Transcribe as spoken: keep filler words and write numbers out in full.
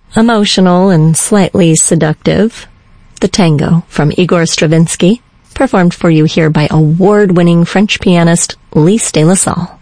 Emotional and slightly seductive, the Tango from Igor Stravinsky, performed for you here by award-winning French pianist Lise de la Salle.